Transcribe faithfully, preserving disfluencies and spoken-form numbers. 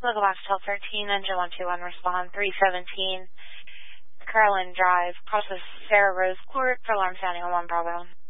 Local Box twelve thirteen, engine one two one, respond three seventeen, Carolyn Drive, crosses Sarah Rose Court for alarm sounding on one Bravo.